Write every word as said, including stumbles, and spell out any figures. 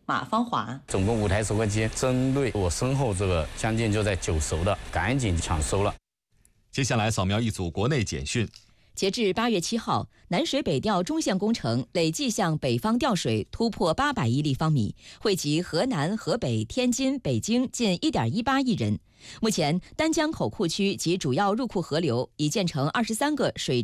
马芳华。 总共五台收割机，针对我身后这个将近就在九熟的，赶紧抢收了。 接下来扫描一组国内简讯。 截至八月七号，南水北调中线工程累计向北方调水突破八百亿立方米，惠及河南、河北、天津、北京近一点一八亿人。目前，丹江口库区及主要入库河流已建成二十三个水